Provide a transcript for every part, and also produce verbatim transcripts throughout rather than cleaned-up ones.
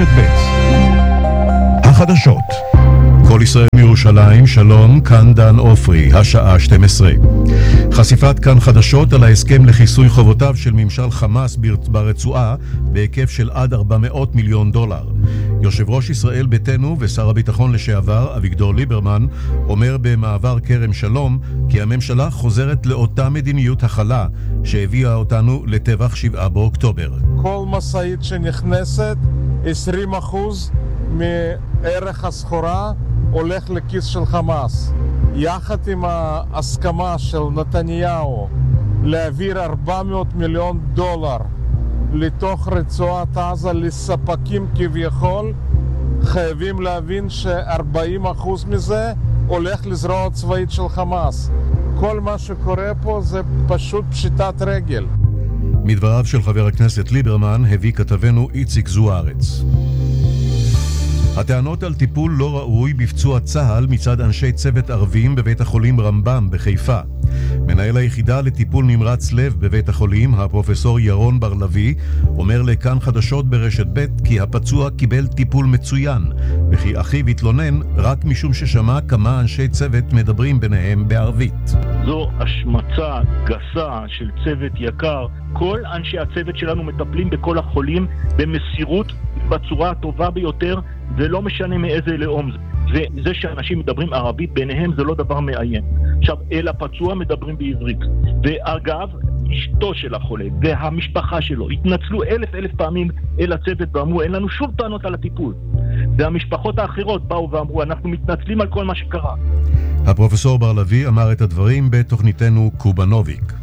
רשת ב'. החדשות. כל ישראל מירושלים, שלום, כאן דן אופרי, השעה שתים עשרה. חשיפת כאן חדשות על ההסכם לכיסוי חובותיו של ממשל חמאס ברצועה בהיקף של עד ארבע מאות מיליון דולר. יושב ראש ישראל ביתנו ושר הביטחון לשעבר אביגדור ליברמן אומר במעבר כרם שלום כי הממשלה חוזרת לאותה מדיניות הכלה שהביאה אותנו לטבח שבעה באוקטובר. כל משאית שנכנסת, עשרים אחוז מערך הסחורה הולך לכיס של חמאס. יחד עם ההסכמה של נתניהו להעביר ארבע מאות מיליון דולר לתוך רצועת עזה לספקים כביכול, חייבים להבין ש-ארבעים אחוז מזה הולך לזרוע צבאית של חמאס. כל מה שקורה פה זה פשוט פשיטת רגל. מדבריו של חבר הכנסת ליברמן הביא כתבנו איציק זוארץ. הטענות על טיפול לא ראוי בפצוע צה"ל מצד אנשי צוות ערבים בבית החולים רמב"ם בחיפה. מנהל היחידה לטיפול נמרץ לב בבית החולים, הפרופסור ירון בר-לוי, אומר לכאן חדשות ברשת ב' כי הפצוע קיבל טיפול מצוין, וכי אחיו התלונן רק משום ששמע כמה אנשי צוות מדברים ביניהם בערבית. זו השמצה גסה של צוות יקר. כל אנשי הצוות שלנו מטפלים בכל החולים במסירות בצורה הטובה ביותר, ולא משנה מאיזה לאום זה. וזה שאנשים מדברים ערבית ביניהם זה לא דבר מאיים. עכשיו, אל הפצוע מדברים בעברית. ואגב, אשתו של החולה והמשפחה שלו התנצלו אלף אלף פעמים אל הצוות ואמרו, אין לנו שום טענות על הטיפול. והמשפחות האחרות באו ואמרו, אנחנו מתנצלים על כל מה שקרה. הפרופסור בר-לוי אמר את הדברים בתוכניתנו קובנוביק.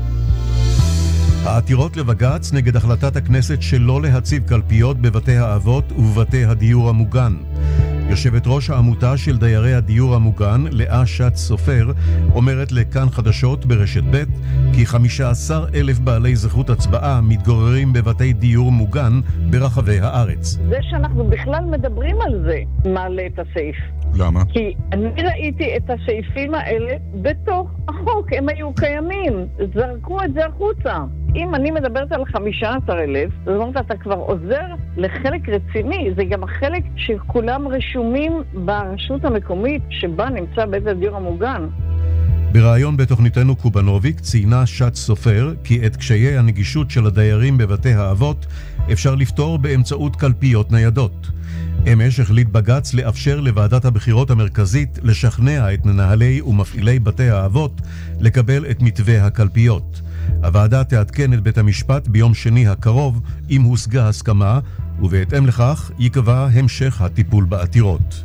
העתירות לבג"ץ נגד החלטת הכנסת שלא להציב קלפיות בבתי האבות ובבתי הדיור המוגן. יושבת ראש העמותה של דיירי הדיור המוגן, לאה שץ סופר, אומרת לכאן חדשות ברשת ב' כי חמישה עשר אלף בעלי זכות הצבעה מתגוררים בבתי דיור מוגן ברחבי הארץ. זה שאנחנו בכלל מדברים על זה מעלה את הסעיף. למה? כי אני ראיתי את הסעיפים האלה בתוך החוק, הם היו קיימים, זרקו את זה החוצה. אם אני מדברת על חמישה עשר אלף, זאת אומרת, אתה כבר עוזר לחלק רציני, זה גם החלק שכולם רשומים ברשות המקומית שבה נמצא בית הדיור המוגן. ברעיון בתוכניתנו קובנוביק ציינה שץ סופר כי את קשיי הנגישות של הדיירים בבתי האבות אפשר לפתור באמצעות קלפיות ניידות. אמש החליט בג"ץ לאפשר לוועדת הבחירות המרכזית לשכנע את מנהלי ומפעילי בתי האבות לקבל את מתווה הקלפיות. הוועדה תעדכן את בית המשפט ביום שני הקרוב אם הושגה הסכמה, ובהתאם לכך יקבע המשך הטיפול בעתירות.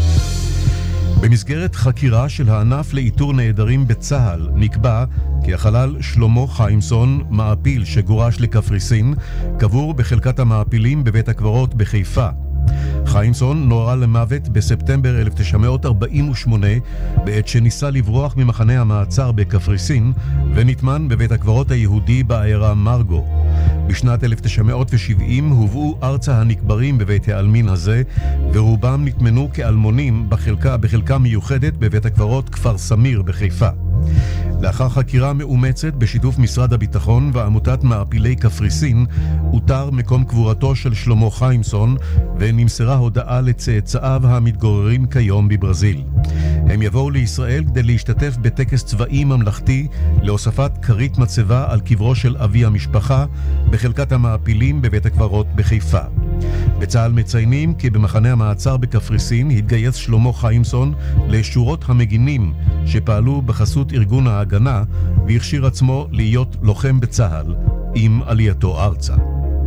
במסגרת חקירה של הענף לאיתור נעדרים בצה"ל נקבע כי החלל שלמה חיימסון, מעפיל שגורש לקפריסין, קבור בחלקת המעפילים בבית הקברות בחיפה. חיימסון נורה למוות בספטמבר אלף תשע מאות ארבעים ושמונה בעת שניסה לברוח ממחנה המעצר בקפריסין ונטמן בבית הקברות היהודי בעיירה מרגו. בשנת אלף תשע מאות שבעים הובאו ארצה הנקברים בבית העלמין הזה ורובם נטמנו כאלמונים בחלקה, בחלקה מיוחדת בבית הקברות כפר סמיר בחיפה. לאחר חקירה מאומצת בשיתוף משרד הביטחון ועמותת מעפילי קפריסין, אותר מקום קבורתו של שלמה חיימסון ונמסרה הודעה לצאצאיו המתגוררים כיום בברזיל. הם יבואו לישראל כדי להשתתף בטקס צבאי ממלכתי להוספת כרית מצבה על קברו של אבי המשפחה בחלקת המעפילים בבית הקברות בחיפה. בצה"ל מציינים כי במחנה המעצר בקפריסין התגייס שלמה חיימסון לשורות המגינים שפעלו בחסות ארגון ההגנה והכשיר עצמו להיות לוחם בצה"ל עם עלייתו ארצה.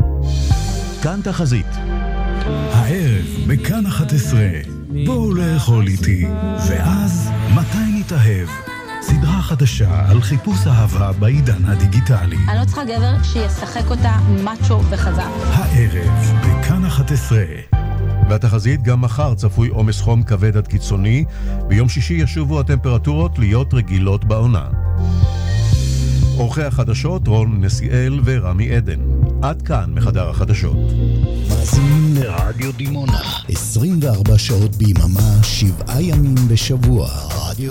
כאן תחזית. הערב בכאן אחת עשרה. בואו לאכול איתי. ואז מתי נתאהב? סדרה חדשה על חיפוש אהבה בעידן הדיגיטלי. אני לא צריכה גבר שישחק אותה מאצ'ו וחזק. הערב בכאן אחת עשרה. והתחזית גם מחר צפוי עומס חום כבד עד קיצוני. ביום שישי ישובו הטמפרטורות להיות רגילות בעונה. עורכי החדשות רון נסיאל ורמי עדן. עד כאן מחדר החדשות. מאזינים לרדיו דימונה עשרים וארבע שעות ביממה, שבעה ימים בשבוע. רדיו